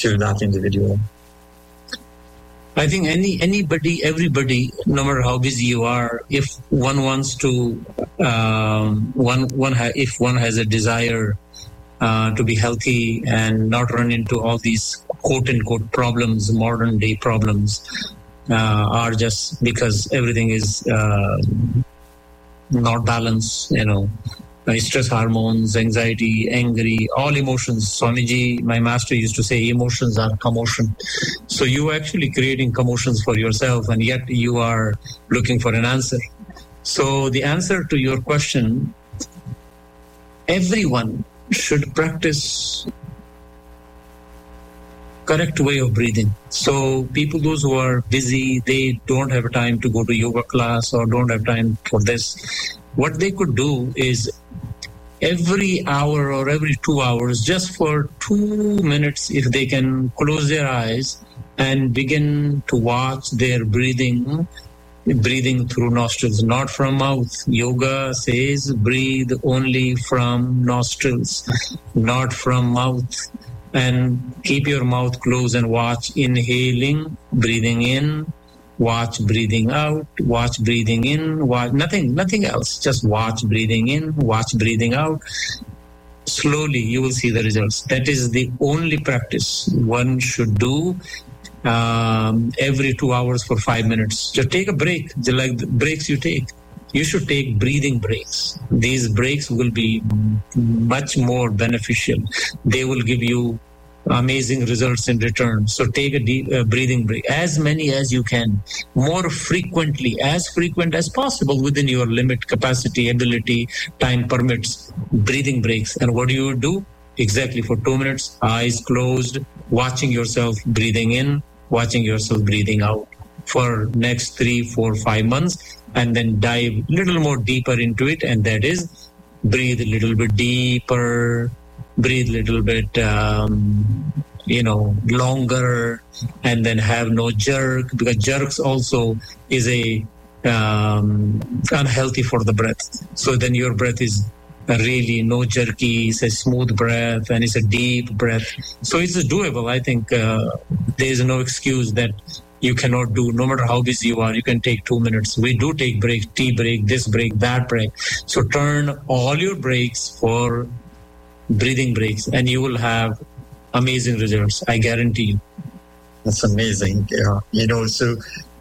to that individual? I think everybody, no matter how busy you are, if one wants to, if one has a desire to be healthy and not run into all these quote-unquote problems, modern day problems, are just because everything is not balanced, stress hormones, anxiety, angry, all emotions. Swamiji, my master, used to say emotions are commotion. So you are actually creating commotions for yourself, and yet you are looking for an answer. So the answer to your question, everyone should practice correct way of breathing. So people, those who are busy, they don't have time to go to yoga class or don't have time for this. What they could do is every hour or every 2 hours, just for 2 minutes, if they can close their eyes and begin to watch their breathing through nostrils, not from mouth. Yoga says breathe only from nostrils, not from mouth. And keep your mouth closed and watch inhaling, breathing in, watch breathing out, watch breathing in, watch nothing else. Just watch breathing in, watch breathing out. Slowly you will see the results. That is the only practice one should do every 2 hours for 5 minutes. Just take a break, just like the breaks you take. You should take breathing breaks. These breaks will be much more beneficial. They will give you amazing results in return. So take a deep breathing break, as many as you can, more frequently, as frequent as possible within your limit, capacity, ability, time permits, breathing breaks. And what do you do? Exactly for 2 minutes, eyes closed, watching yourself breathing in, watching yourself breathing out for next 3, 4, 5 months, and then dive a little more deeper into it. And that is breathe a little bit deeper, breathe a little bit, longer, and then have no jerk, because jerks also is unhealthy for the breath. So then your breath is really no jerky, it's a smooth breath, and it's a deep breath. So it's doable. I think there is no excuse that you cannot do. No matter how busy you are, you can take 2 minutes. We do take breaks, tea break, this break, that break. So turn all your breaks for breathing breaks, and you will have amazing results. I guarantee you. That's amazing. Yeah. So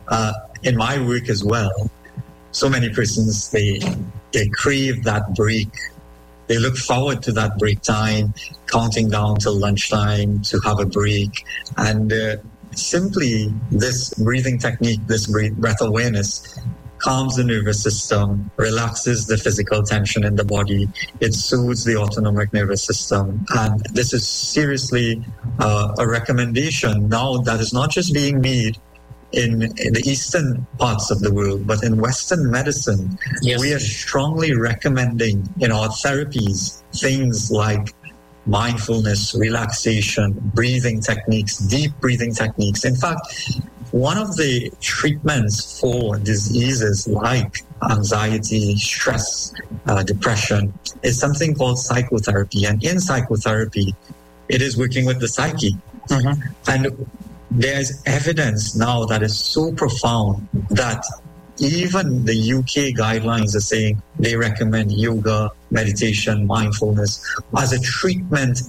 in my work as well, so many persons, they crave that break. They look forward to that break time, counting down till lunchtime to have a break. And simply this breathing technique, this breath awareness, calms the nervous system, relaxes the physical tension in the body. It soothes the autonomic nervous system. And this is seriously a recommendation now that is not just being made in the eastern parts of the world, but in Western medicine. Yes. We are strongly recommending in our therapies things like mindfulness, relaxation, breathing techniques, deep breathing techniques. In fact, one of the treatments for diseases like anxiety, stress, depression is something called psychotherapy. And in psychotherapy, it is working with the psyche. Mm-hmm. And there's evidence now that is so profound that even the UK guidelines are saying they recommend yoga, meditation, mindfulness as a treatment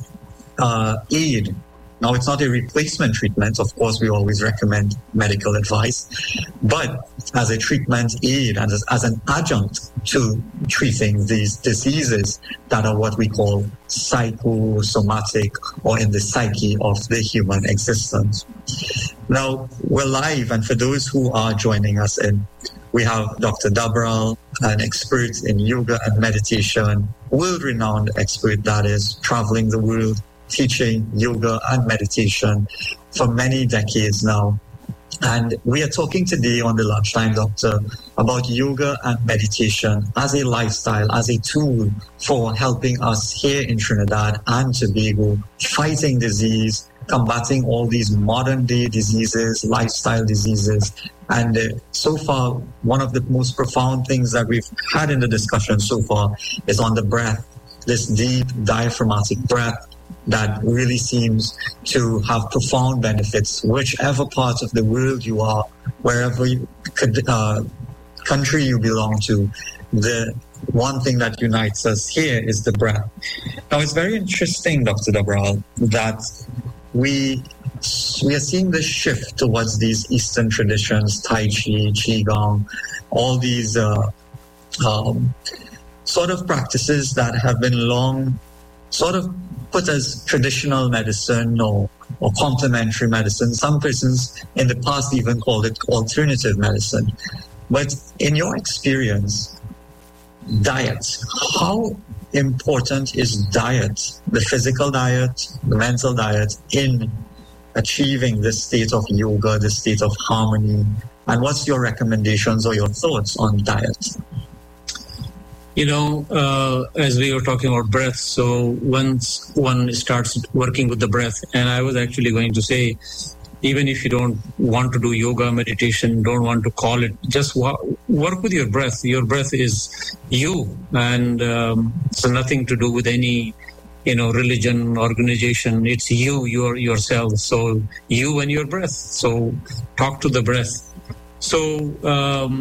aid. Now, it's not a replacement treatment. Of course, we always recommend medical advice, but as a treatment aid and as an adjunct to treating these diseases that are what we call psychosomatic, or in the psyche of the human existence. Now, we're live, and for those who are joining us we have Dr. Dabral, an expert in yoga and meditation, world-renowned expert that is traveling the world, teaching yoga and meditation for many decades now. And we are talking today on the Lunchtime Doctor about yoga and meditation as a lifestyle, as a tool for helping us here in Trinidad and Tobago, fighting disease, combating all these modern day diseases, lifestyle diseases. And so far, one of the most profound things that we've had in the discussion so far is on the breath, this deep diaphragmatic breath, that really seems to have profound benefits, whichever part of the world you are, wherever country you belong to. The one thing that unites us here is the breath. Now, it's very interesting, Dr. Dabral, that we are seeing this shift towards these Eastern traditions, Tai Chi, Qigong, all these sort of practices that have been long sort of put as traditional medicine or complementary medicine. Some persons in the past even called it alternative medicine. But in your experience, diet, how important is diet, the physical diet, the mental diet, in achieving this state of yoga, this state of harmony? And what's your recommendations or your thoughts on diet? As we were talking about breath, so once one starts working with the breath, and I was actually going to say, even if you don't want to do yoga, meditation, don't want to call it, just work with your breath. Your breath is you, and it's nothing to do with any, religion, organization. It's you, yourself. So you and your breath. So talk to the breath. So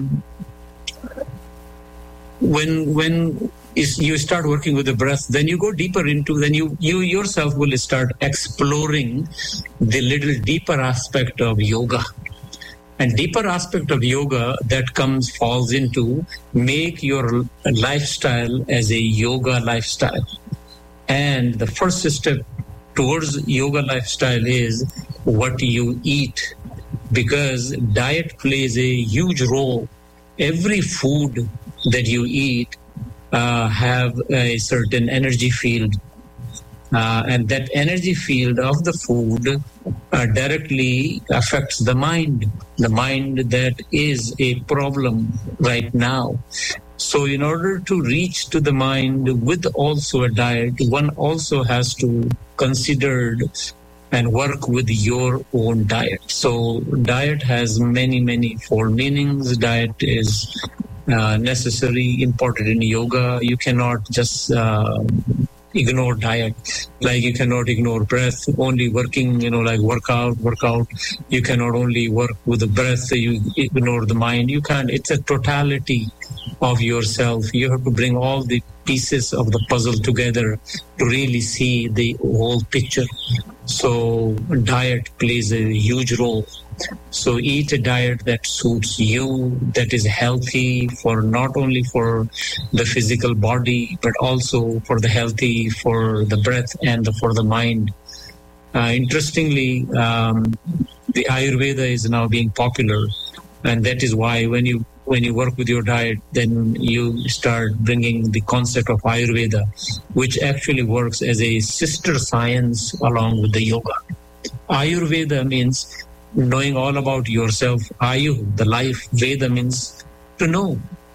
when you start working with the breath, then you go deeper into, then you yourself will start exploring the little deeper aspect of yoga. And deeper aspect of yoga that falls into make your lifestyle as a yoga lifestyle. And the first step towards yoga lifestyle is what you eat, because diet plays a huge role. Every food that you eat have a certain energy field, and that energy field of the food directly affects the mind that is a problem right now. So in order to reach to the mind with also a diet, one also has to consider and work with your own diet. So diet has many fold meanings. Diet is necessary, important in yoga. You cannot just ignore diet, like you cannot ignore breath, only working, like work out. You cannot only work with the breath, so you ignore the mind. You can't. It's a totality of yourself. You have to bring all the pieces of the puzzle together to really see the whole picture. So diet plays a huge role. So eat a diet that suits you, that is healthy for not only for the physical body, but also for the healthy, for the breath and for the mind. Interestingly, the Ayurveda is now being popular, and that is why when you work with your diet, then you start bringing the concept of Ayurveda, which actually works as a sister science along with the yoga. Ayurveda means knowing all about yourself. Ayu, the life. Veda means to know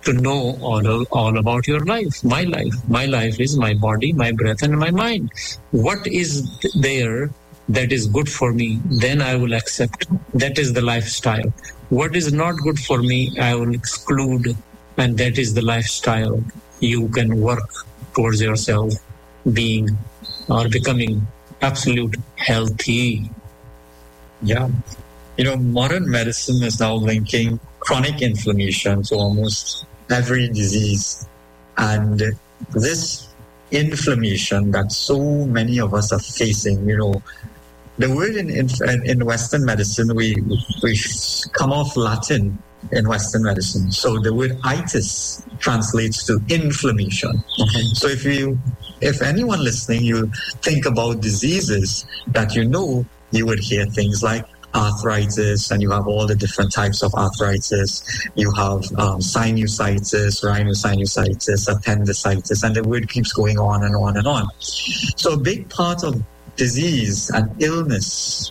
all about your life. My life is my body, my breath, and my mind. What is there that is good for me, then I will accept. That is the lifestyle. What is not good for me, I will exclude, and that is the lifestyle. You can work towards yourself being or becoming absolute healthy. Yeah. Modern medicine is now linking chronic inflammation to almost every disease. And this inflammation that so many of us are facing, the word in Western medicine, we come off Latin in Western medicine. So the word itis translates to inflammation. Okay. So if anyone listening, you think about diseases that you would hear things like arthritis, and you have all the different types of arthritis. You have sinusitis, rhinosinusitis, appendicitis, and the word keeps going on and on and on. So a big part of disease and illness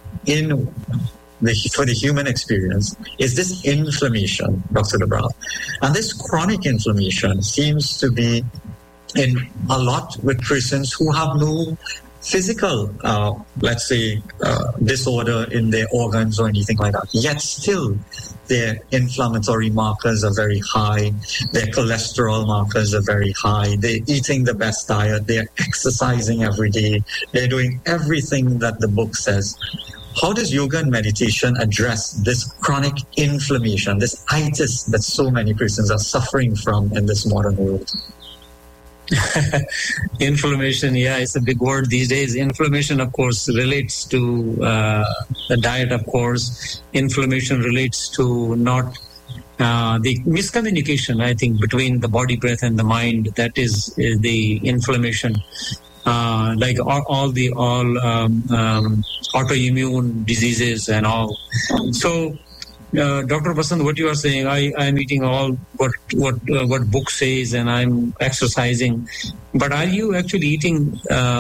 for the human experience is this inflammation, Dr. Dabral. And this chronic inflammation seems to be in a lot with persons who have no physical, let's say, disorder in their organs or anything like that. Yet still, their inflammatory markers are very high. Their cholesterol markers are very high. They're eating the best diet. They're exercising every day. They're doing everything that the book says. How does yoga and meditation address this chronic inflammation, this itis that so many persons are suffering from in this modern world? Inflammation, yeah, it's a big word these days. Inflammation, of course, relates to the diet, of course. Inflammation relates to not the miscommunication, I think, between the body, breath, and the mind. That is the inflammation. Like all autoimmune diseases and all. So, Dr. Basant, what you are saying, I am eating all what book says, and I'm exercising. But are you actually eating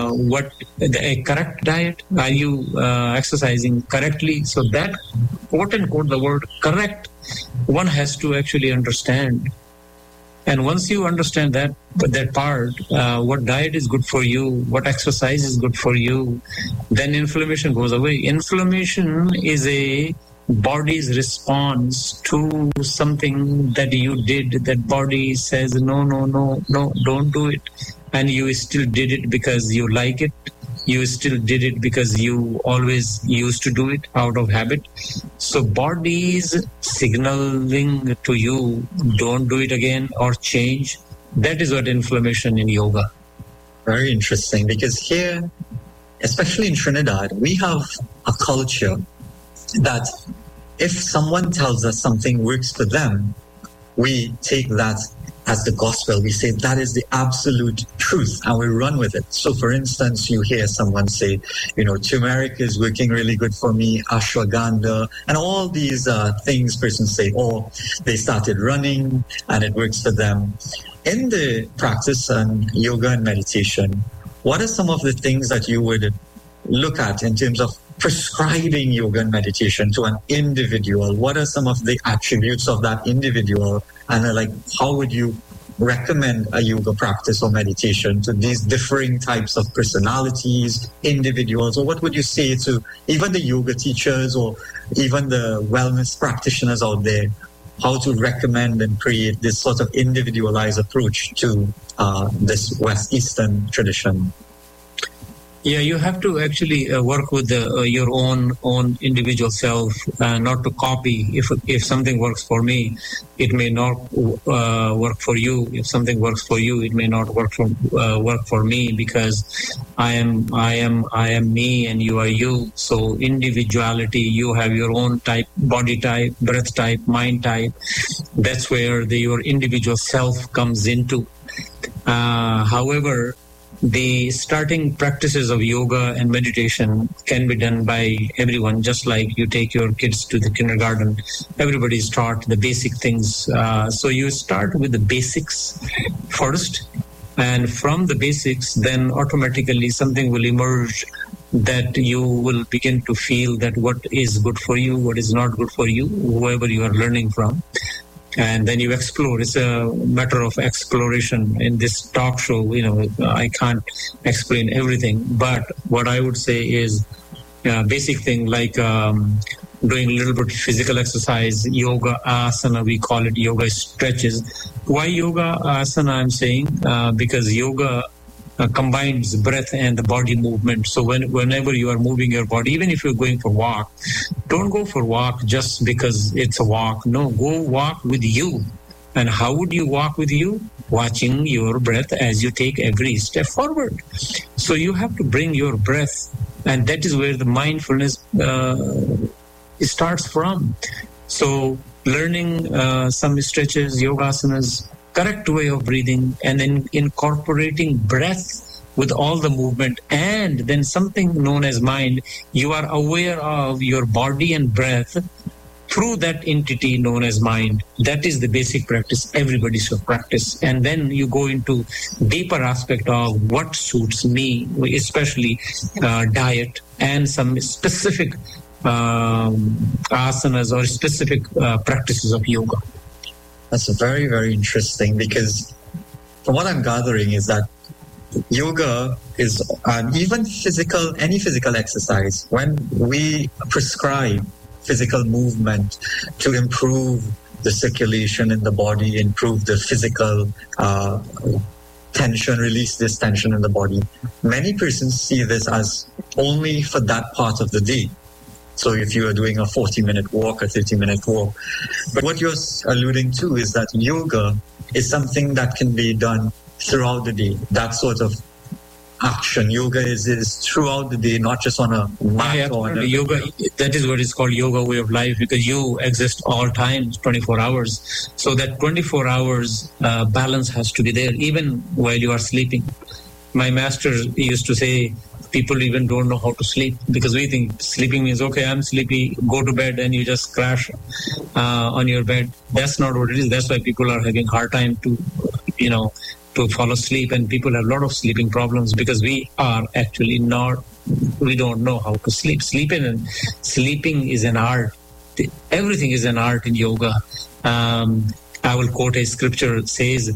a correct diet? Are you exercising correctly? So that, quote unquote, the word correct, one has to actually understand. And once you understand that part, what diet is good for you, what exercise is good for you, then inflammation goes away. Inflammation is a body's response to something that you did. That body says, no, don't do it. And you still did it because you like it. You still did it because you always used to do it out of habit. So body is signaling to you, don't do it again or change. That is what inflammation in yoga. Very interesting, because here, especially in Trinidad, we have a culture that if someone tells us something works for them, we take that as the gospel. We say that is the absolute truth and we run with it. So for instance, you hear someone say, turmeric is working really good for me, ashwagandha, and all these things persons say, or they started running and it works for them. In the practice and yoga and meditation, what are some of the things that you would look at in terms of prescribing yoga and meditation to an individual? What are some of the attributes of that individual? And how would you recommend a yoga practice or meditation to these differing types of personalities, individuals? Or what would you say to even the yoga teachers or even the wellness practitioners out there, how to recommend and create this sort of individualized approach to this West Eastern tradition? Yeah, you have to actually work with your own individual self, not to copy. If something works for me, it may not work for you. If something works for you, it may not work for me, because I am me and you are you. So individuality, you have your own type, body type, breath type, mind type. That's where your individual self comes into. However, the starting practices of yoga and meditation can be done by everyone, just like you take your kids to the kindergarten. Everybody is taught the basic things. So you start with the basics first, and from the basics, then automatically something will emerge that you will begin to feel that what is good for you, what is not good for you, whoever you are learning from. And then you explore. It's a matter of exploration. In this talk show, I can't explain everything. But what I would say is basic thing like doing a little bit of physical exercise, yoga asana, we call it yoga stretches. Why yoga asana, I'm saying? Because yoga combines breath and the body movement. So whenever you are moving your body, even if you're going for a walk, don't go for a walk just because it's a walk. No, go walk with you. And how would you walk with you? Watching your breath as you take every step forward. So you have to bring your breath, and that is where the mindfulness starts from. So learning some stretches, yoga asanas, correct way of breathing, and then incorporating breath with all the movement, and then something known as mind. You are aware of your body and breath through that entity known as mind. That is the basic practice everybody should practice. And then you go into deeper aspect of what suits me, especially diet and some specific asanas or specific practices of yoga. That's very, very interesting, because from what I'm gathering is that yoga is, even any physical exercise, when we prescribe physical movement to improve the circulation in the body, improve the physical tension, release this tension in the body. Many persons see this as only for that part of the day. So if you are doing a 40-minute walk, a 30-minute walk. But what you're alluding to is that yoga is something that can be done throughout the day. That sort of action. Yoga is throughout the day, not just on a mat. Yoga, that is what is called yoga way of life, because you exist all times, 24 hours. So that 24 hours balance has to be there, even while you are sleeping. My master used to say, people even don't know how to sleep, because we think sleeping means, okay, I'm sleepy, go to bed, and you just crash on your bed. That's not what it is. That's why people are having hard time to fall asleep, and people have a lot of sleeping problems, because we are actually we don't know how to sleep. Sleeping is an art. Everything is an art in yoga. I will quote a scripture. It says,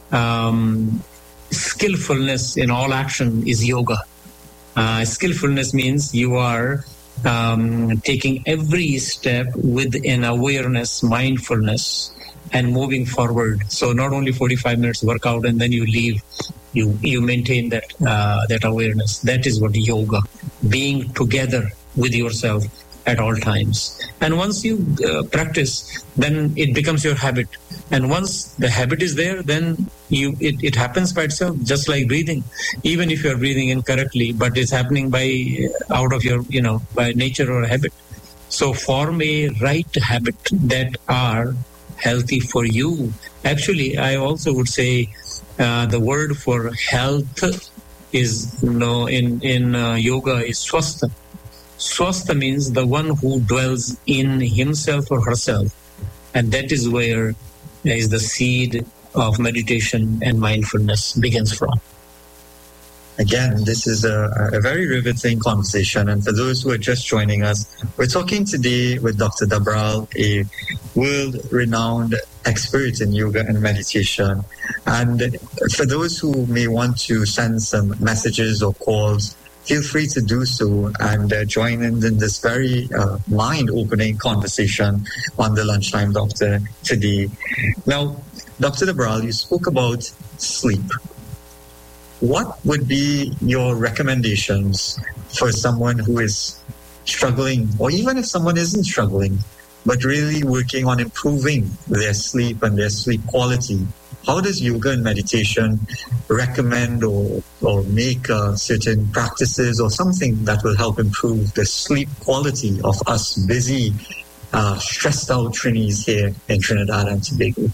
skillfulness in all action is yoga. Skillfulness means you are taking every step with an awareness, mindfulness, and moving forward. So not only 45 minutes workout and then you leave, you maintain that awareness. That is what yoga, being together with yourself at all times. And once you practice, then it becomes your habit. And once the habit is there, then it happens by itself, just like breathing. Even if you're breathing incorrectly, but it's happening out of your, by nature or habit. So form a right habit that are healthy for you. Actually, I also would say the word for health is, in yoga is swastha. Swastha means the one who dwells in himself or herself. And that is where is the seed of meditation and mindfulness begins from. Again, this is a very riveting conversation. And for those who are just joining us, we're talking today with Dr. Dabral, a world-renowned expert in yoga and meditation. And for those who may want to send some messages or calls, feel free to do so and join in this very mind-opening conversation on the Lunchtime Doctor today. Now, Dr. Dabral, you spoke about sleep. What would be your recommendations for someone who is struggling, or even if someone isn't struggling, but really working on improving their sleep and their sleep quality? How does yoga and meditation recommend or make certain practices or something that will help improve the sleep quality of us busy, stressed out Trinis here in Trinidad and Tobago?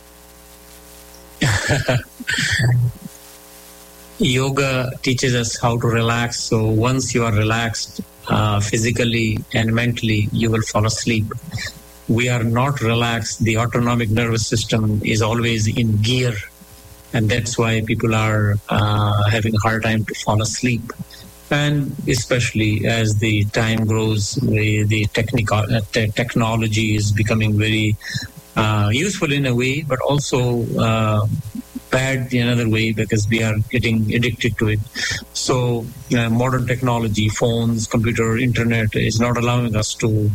Yoga teaches us how to relax. So once you are relaxed physically and mentally, you will fall asleep. We are not relaxed. The autonomic nervous system is always in gear. And that's why people are having a hard time to fall asleep. And especially as the time grows, the technology is becoming very useful in a way, but also bad in another way, because we are getting addicted to it. So modern technology, phones, computer, internet is not allowing us to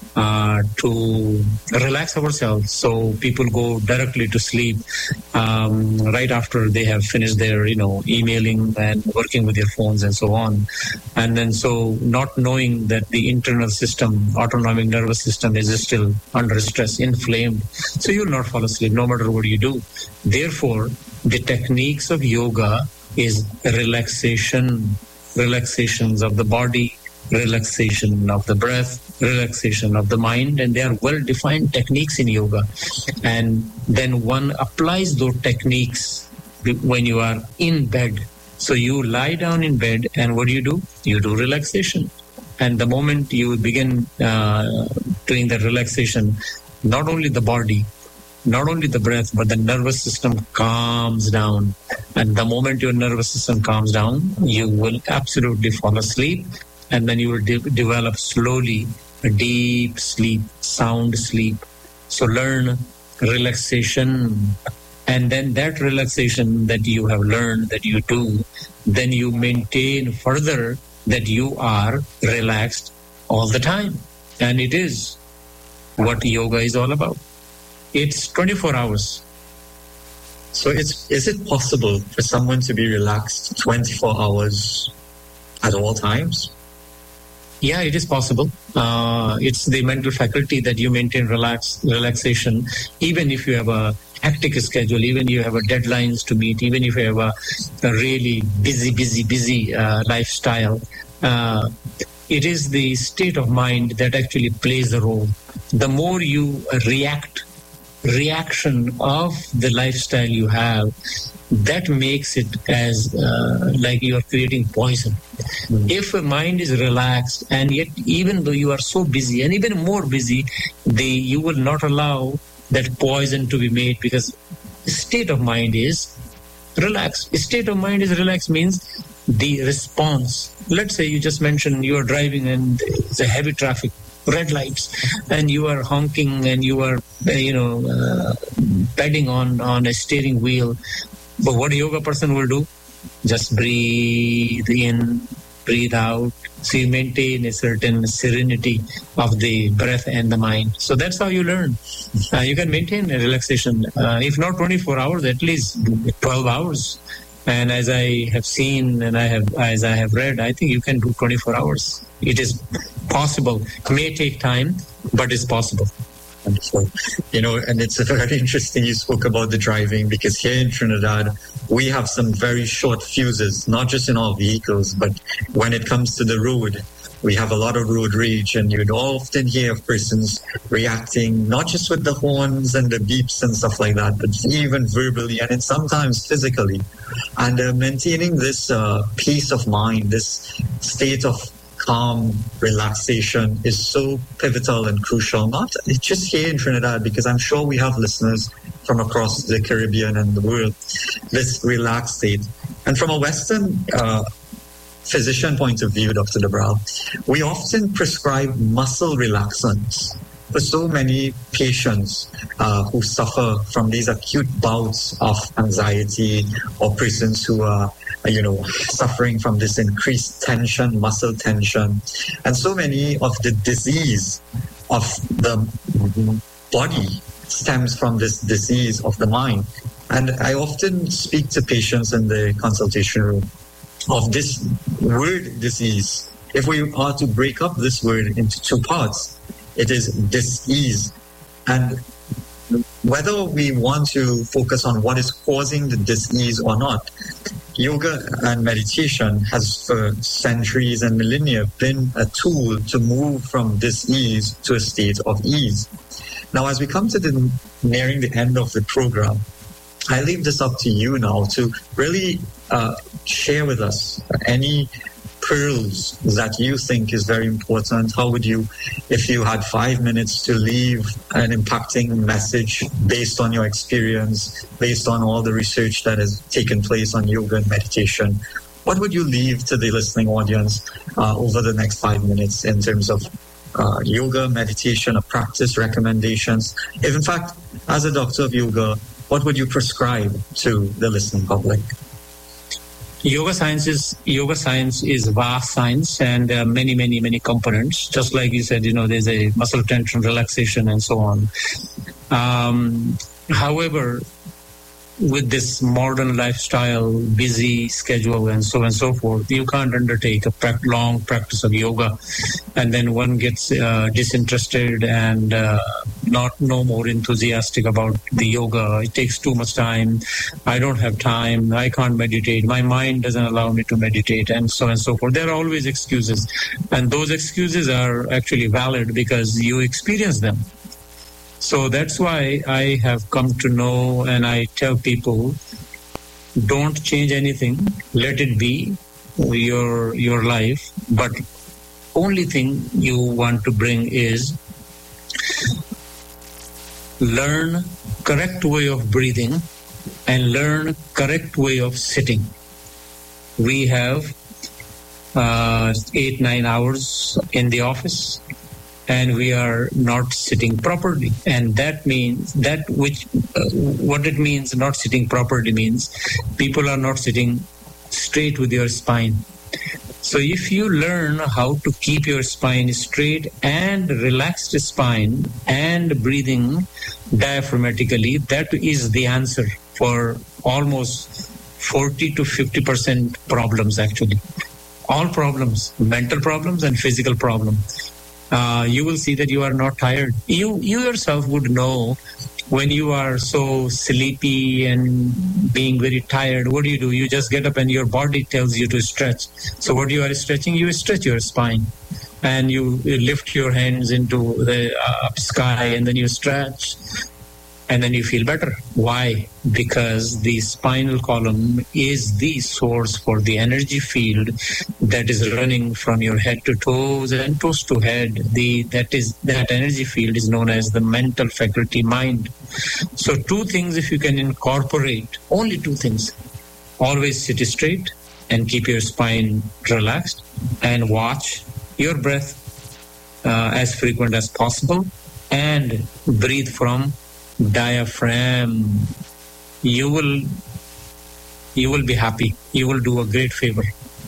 relax ourselves. So people go directly to sleep right after they have finished their, emailing and working with their phones and so on. And then so not knowing that the internal system, autonomic nervous system, is still under stress, inflamed. So you'll not fall asleep no matter what you do. Therefore, the techniques of yoga is relaxations of the body, relaxation of the breath, relaxation of the mind, and they are well-defined techniques in yoga. And then one applies those techniques when you are in bed. So you lie down in bed, and what do? You do relaxation. And the moment you begin doing the relaxation, not only the body, not only the breath, but the nervous system calms down. And the moment your nervous system calms down, you will absolutely fall asleep. And then you will develop slowly a deep sleep, sound sleep. So learn relaxation And then that relaxation that you have learned that you do, then you maintain further that you are relaxed all the time. And it is what yoga is all about. It's 24 hours. So is it possible for someone to be relaxed 24 hours at all times? Yeah, it is possible. It's the mental faculty that you maintain relaxation, even if you have a hectic schedule, even if you have a deadlines to meet, even if you have a really busy lifestyle. It is the state of mind that actually plays a role. The more you reaction of the lifestyle you have, that makes it as like you are creating poison. If a mind is relaxed, and yet even though you are so busy and even more busy, you will not allow that poison to be made, because state of mind is relaxed. State of mind is relaxed means the response. Let's say you just mentioned you are driving and it's a heavy traffic, red lights, and you are honking and you are padding on a steering wheel. But what a yoga person will do? Just breathe in, breathe out. So you maintain a certain serenity of the breath and the mind. So that's how you learn. You can maintain a relaxation, if not 24 hours, at least 12 hours. And as I have seen and as I have read, I think you can do 24 hours. It is possible. It may take time, but it's possible. Wonderful. And it's very interesting you spoke about the driving, because here in Trinidad, we have some very short fuses, not just in our vehicles, but when it comes to the road, we have a lot of road rage, and you'd often hear of persons reacting, not just with the horns and the beeps and stuff like that, but even verbally and sometimes physically. And maintaining this peace of mind, this state of calm relaxation is so pivotal and crucial, not just here in Trinidad, because I'm sure we have listeners from across the Caribbean and the world, this relaxed state. And from a Western physician point of view, Dr. Dabral, we often prescribe muscle relaxants for so many patients who suffer from these acute bouts of anxiety, or persons who are suffering from this increased tension, muscle tension, and so many of the disease of the body stems from this disease of the mind. And I often speak to patients in the consultation room of this word disease. If we are to break up this word into two parts, it is dis-ease. And whether we want to focus on what is causing the dis-ease or not, yoga and meditation has for centuries and millennia been a tool to move from dis-ease to a state of ease. Now, as we come to nearing the end of the program, I leave this up to you now to really share with us any pearls that you think is very important. How would you, if you had 5 minutes to leave an impacting message based on your experience, based on all the research that has taken place on yoga and meditation, what would you leave to the listening audience over the next 5 minutes in terms of yoga, meditation, or practice recommendations? If in fact, as a doctor of yoga, what would you prescribe to the listening public? Yoga science is vast science, and there are many components. Just like you said, there's a muscle tension, relaxation, and so on. However, with this modern lifestyle, busy schedule, and so on and so forth, you can't undertake a long practice of yoga, and then one gets disinterested and no more enthusiastic about the yoga. It takes too much time. I don't have time. I can't meditate. My mind doesn't allow me to meditate, and so on and so forth. There are always excuses, and those excuses are actually valid because you experience them. So that's why I have come to know, and I tell people, don't change anything. Let it be your life. But only thing you want to bring is learn correct way of breathing and learn correct way of sitting. We have 8-9 hours in the office. and we are not sitting properly. And that means what it means not sitting properly means people are not sitting straight with your spine. So if you learn how to keep your spine straight and relaxed spine and breathing diaphragmatically, that is the answer for almost 40 to 50% problems, actually. All problems, mental problems and physical problems. You will see that you are not tired. You yourself would know when you are so sleepy and being very tired. What do? You just get up and your body tells you to stretch. So what you are stretching, you stretch your spine. And you lift your hands into the sky and then you stretch. And then you feel better. Why? Because the spinal column is the source for the energy field that is running from your head to toes and toes to head. That energy field is known as the mental faculty mind. So 2 things if you can incorporate, only 2 things. Always sit straight and keep your spine relaxed and watch your breath as frequent as possible and breathe from diaphragm. You will be happy. You will do a great favor.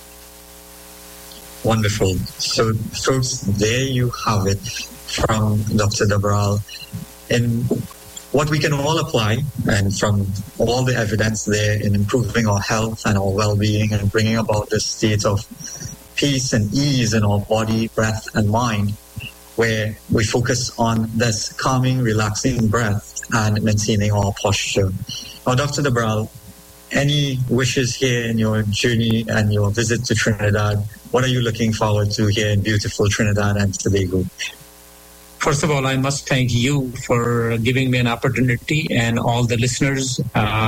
Wonderful. So folks, there you have it from Dr. Dabral, in what we can all apply, and from all the evidence there in improving our health and our well-being and bringing about this state of peace and ease in our body, breath and mind, where we focus on this calming, relaxing breath and maintaining our posture. Now, Dr. Dabral, any wishes here in your journey and your visit to Trinidad? What are you looking forward to here in beautiful Trinidad and Tobago? First of all, I must thank you for giving me an opportunity, and all the listeners.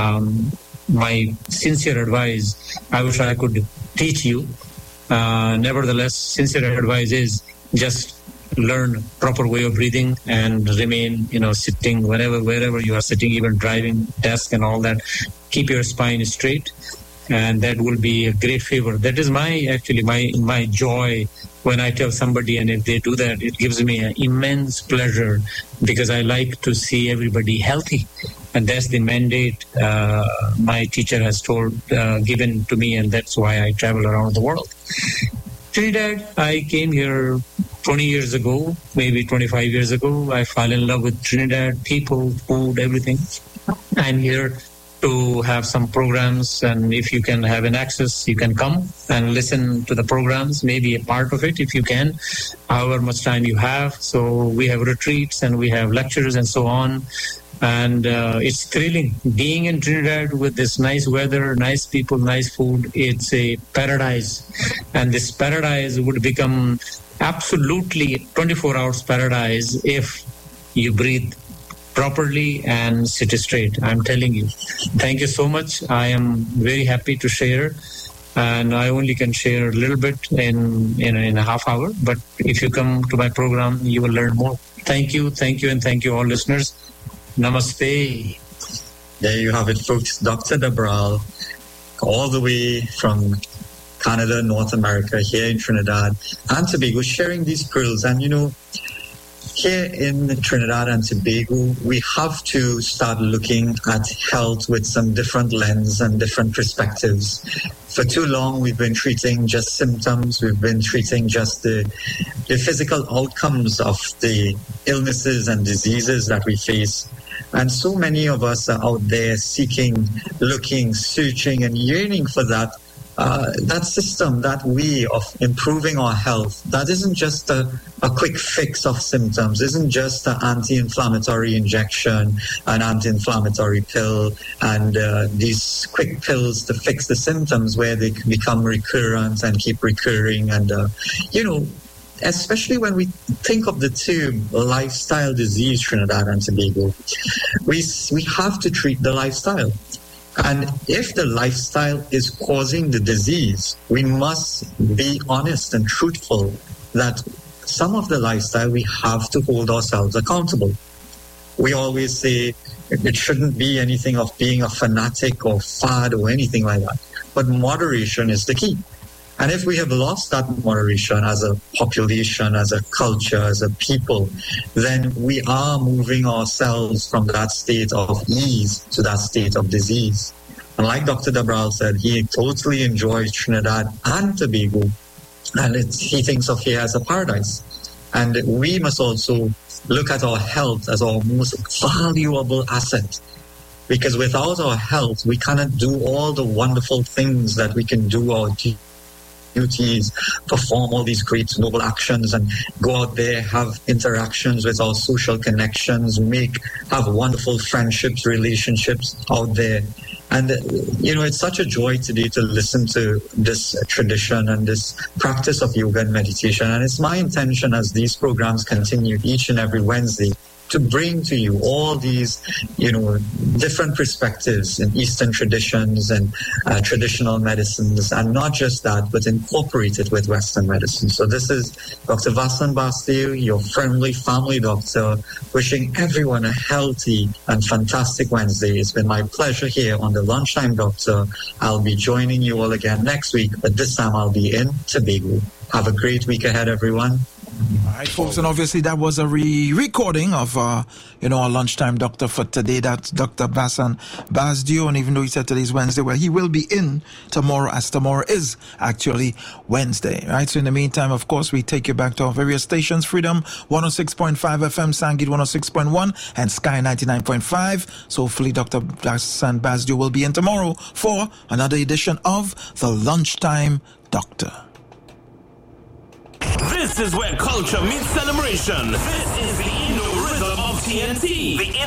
My sincere advice, I wish I could teach you. Nevertheless, sincere advice is just learn proper way of breathing and remain, sitting wherever you are sitting, even driving, desk and all that. Keep your spine straight, and that will be a great favor. That is my joy when I tell somebody, and if they do that, it gives me an immense pleasure, because I like to see everybody healthy. And that's the mandate my teacher has given to me, and that's why I travel around the world. Trinidad, I came here 20 years ago, maybe 25 years ago. I fell in love with Trinidad, people, food, everything. I'm here to have some programs, and if you can have an access, you can come and listen to the programs, maybe a part of it if you can, however much time you have. So we have retreats and we have lectures and so on. And it's thrilling being in Trinidad with this nice weather, nice people, nice food. It's a paradise, and this paradise would become absolutely 24 hours paradise if you breathe properly and sit straight. I'm telling you. Thank you so much. I am very happy to share, and I only can share a little bit in a half hour. But if you come to my program, you will learn more. Thank you, and thank you all listeners. Namaste. There you have it, folks. Dr. Dabral, all the way from Canada, North America, here in Trinidad and Tobago, sharing these pearls. And here in Trinidad and Tobago, we have to start looking at health with some different lens and different perspectives. For too long, we've been treating just symptoms. We've been treating just the physical outcomes of the illnesses and diseases that we face. And so many of us are out there seeking, looking, searching, and yearning for that system, that way of improving our health. That isn't just a quick fix of symptoms, isn't just an anti-inflammatory injection, an anti-inflammatory pill, and these quick pills to fix the symptoms where they can become recurrent and keep recurring. And, especially when we think of the term lifestyle disease, Trinidad and Tobago, we have to treat the lifestyle. And if the lifestyle is causing the disease, we must be honest and truthful that some of the lifestyle we have to hold ourselves accountable. We always say it shouldn't be anything of being a fanatic or fad or anything like that. But moderation is the key. And if we have lost that moderation as a population, as a culture, as a people, then we are moving ourselves from that state of ease to that state of disease. And like Dr. Dabral said, he totally enjoys Trinidad and Tobago, and he thinks of here as a paradise. And we must also look at our health as our most valuable asset. Because without our health, we cannot do all the wonderful things that we can do, our duties, perform all these great noble actions, and go out there, have interactions with our social connections, have wonderful friendships, relationships out there. And, it's such a joy today to listen to this tradition and this practice of yoga and meditation. And it's my intention as these programs continue each and every Wednesday to bring to you all these, different perspectives in Eastern traditions and traditional medicines, and not just that, but incorporate it with Western medicine. So this is Dr. Vasant Basdeo, your friendly family doctor, wishing everyone a healthy and fantastic Wednesday. It's been my pleasure here on the Lunchtime Doctor. I'll be joining you all again next week, but this time I'll be in Tobago. Have a great week ahead, everyone. All right, folks, and obviously that was a recording of, our Lunchtime Doctor for today. That's Dr. Vasant Basdeo, and even though he said today's Wednesday, well, he will be in tomorrow, as tomorrow is actually Wednesday, right? So in the meantime, of course, we take you back to our various stations: Freedom 106.5 FM, Sangit 106.1, and Sky 99.5. So hopefully Dr. Vasant Basdeo will be in tomorrow for another edition of the Lunchtime Doctor. This is where culture meets celebration. This is the Indo Rhythm of TNT. The